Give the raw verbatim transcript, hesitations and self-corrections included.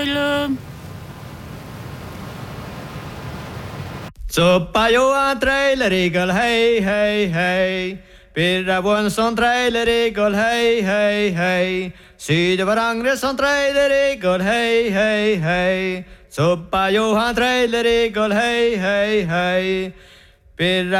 Suppa-Johan trailer-eagle, hej, hej, hej. Birra Bonsson trailer-eagle, hej, hej, hej. Sydevar Agnesson trailer-eagle, hej, hej, hej. Suppa-Johan trailer-eagle, hej, hej, hej. Birra